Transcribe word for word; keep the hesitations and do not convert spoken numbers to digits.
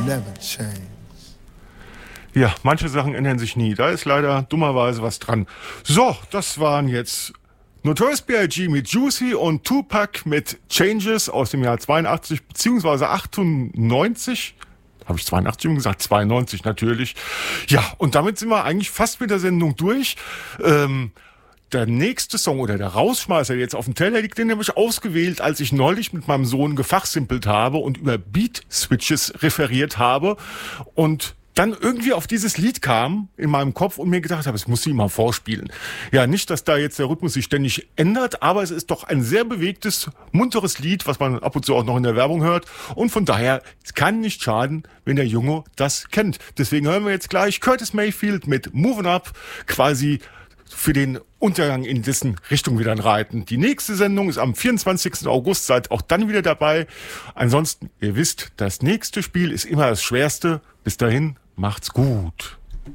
never change. Ja, manche Sachen ändern sich nie. Da ist leider dummerweise was dran. So, das waren jetzt Notorious B I G mit Juicy und Tupac mit Changes aus dem Jahr zweiundachtzig beziehungsweise achtundneunzig. Habe ich zweiundachtzig gesagt? zweiundneunzig natürlich. Ja, und damit sind wir eigentlich fast mit der Sendung durch. Ähm, der nächste Song oder der Rausschmeißer, der jetzt auf dem Teller liegt, den habe ich ausgewählt, als ich neulich mit meinem Sohn gefachsimpelt habe und über Beat-Switches referiert habe und dann irgendwie auf dieses Lied kam in meinem Kopf und mir gedacht habe, es muss ich mal vorspielen. Ja, nicht, dass da jetzt der Rhythmus sich ständig ändert, aber es ist doch ein sehr bewegtes, munteres Lied, was man ab und zu auch noch in der Werbung hört. Und von daher, es kann nicht schaden, wenn der Junge das kennt. Deswegen hören wir jetzt gleich Curtis Mayfield mit Movin' Up, quasi für den Untergang in dessen Richtung wieder reiten. Die nächste Sendung ist am vierundzwanzigsten August, seid auch dann wieder dabei. Ansonsten, ihr wisst, das nächste Spiel ist immer das Schwerste. Bis dahin, macht's gut.